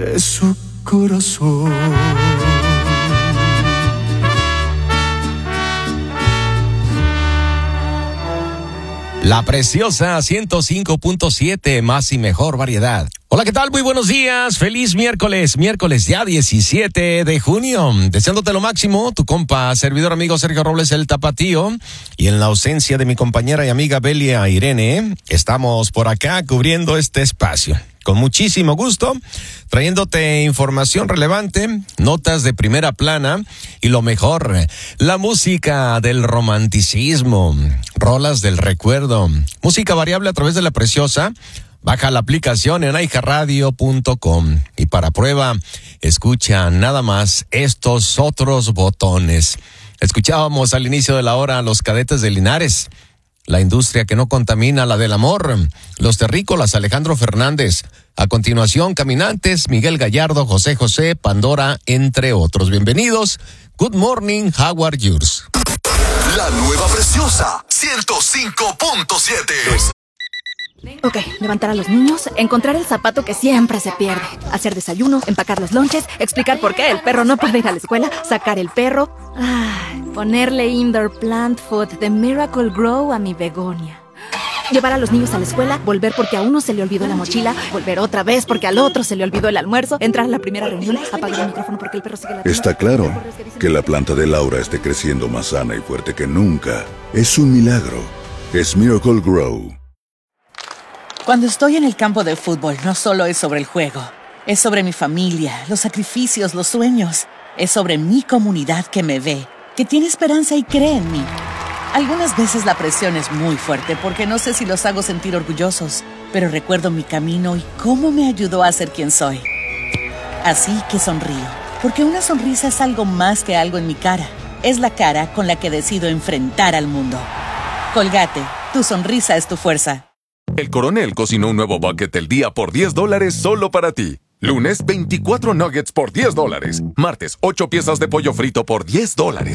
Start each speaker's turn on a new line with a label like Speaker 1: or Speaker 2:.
Speaker 1: de su corazón.
Speaker 2: La Preciosa 105.7, más y mejor variedad. Hola, ¿qué tal? Muy buenos días. Feliz miércoles ya 17 de junio. Deseándote lo máximo, tu compa, servidor amigo Sergio Robles, el Tapatío. Y en la ausencia de mi compañera y amiga Belia Irene, estamos por acá cubriendo este espacio. Con muchísimo gusto, trayéndote información relevante, notas de primera plana y lo mejor, la música del romanticismo, rolas del recuerdo, música variable a través de La Preciosa. Baja la aplicación en iHeartRadio.com y para prueba, escucha nada más estos otros botones. Escuchábamos al inicio de la hora a los Cadetes de Linares. La industria que no contamina, la del amor. Los Terrícolas, Alejandro Fernández. A continuación, Caminantes, Miguel Gallardo, José José, Pandora, entre otros. Bienvenidos. Good morning, how are yours?
Speaker 3: La nueva Preciosa 105.7.
Speaker 4: Ok, levantar a los niños, encontrar el zapato que siempre se pierde, hacer desayuno, empacar los lonches, explicar por qué el perro no puede ir a la escuela, sacar el perro, ponerle indoor plant food de Miracle Grow a mi begonia. Llevar a los niños a la escuela, volver porque a uno se le olvidó la mochila, volver otra vez porque al otro se le olvidó el almuerzo, entrar a la primera reunión, apagar el micrófono porque el perro sigue la...
Speaker 5: Está claro que la planta de Laura esté creciendo más sana y fuerte que nunca. Es un milagro. Es Miracle Grow.
Speaker 6: Cuando estoy en el campo de fútbol, no solo es sobre el juego. Es sobre mi familia, los sacrificios, los sueños. Es sobre mi comunidad que me ve, que tiene esperanza y cree en mí. Algunas veces la presión es muy fuerte porque no sé si los hago sentir orgullosos, pero recuerdo mi camino y cómo me ayudó a ser quien soy. Así que sonrío, porque una sonrisa es algo más que algo en mi cara. Es la cara con la que decido enfrentar al mundo. Colgate, tu sonrisa es tu fuerza.
Speaker 7: El Coronel cocinó un nuevo bucket del día por $10 solo para ti. Lunes, 24 nuggets por $10. Martes, 8 piezas de pollo frito por $10.